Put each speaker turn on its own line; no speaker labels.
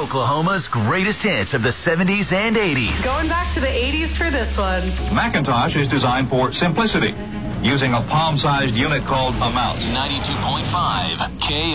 Oklahoma's greatest hits of the 70s and 80s.
Going back to the 80s for this one.
Macintosh is designed for simplicity, using a palm-sized unit called a mouse.
92.5 K.